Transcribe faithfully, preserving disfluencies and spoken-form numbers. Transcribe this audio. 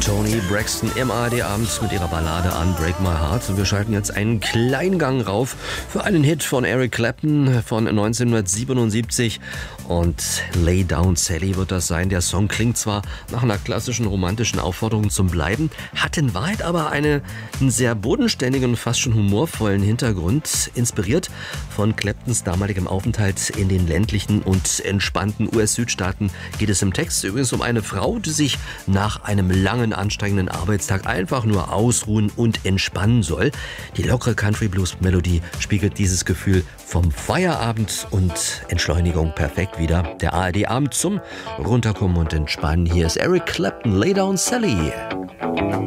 Toni Braxton im A R D-Abend mit ihrer Ballade Unbreak My Heart. Und wir schalten jetzt einen kleinen Gang rauf für einen Hit von Eric Clapton von neunzehnhundertsiebenundsiebzig. Und Lay Down Sally wird das sein. Der Song klingt zwar nach einer klassischen romantischen Aufforderung zum Bleiben, hat in Wahrheit aber eine, einen sehr bodenständigen, fast schon humorvollen Hintergrund. Inspiriert von Claptons damaligem Aufenthalt in den ländlichen und entspannten U S-Südstaaten geht es im Text übrigens um eine Frau, die sich nach einem langen, anstrengenden Arbeitstag einfach nur ausruhen und entspannen soll. Die lockere Country-Blues-Melodie spiegelt dieses Gefühl vom Feierabend und Entschleunigung perfekt wider. Der A R D-Abend zum Runterkommen und Entspannen. Hier ist Eric Clapton, Lay Down Sally.